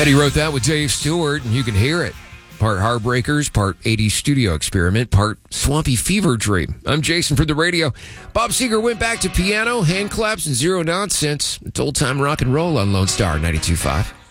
Petty wrote that with Dave Stewart, and you can hear it. Part Heartbreakers, part 80s studio experiment, part Swampy Fever Dream. I'm Jason for the radio. Bob Seger went back to piano, hand claps, and zero nonsense. It's old time rock and roll on Lone Star 92.5.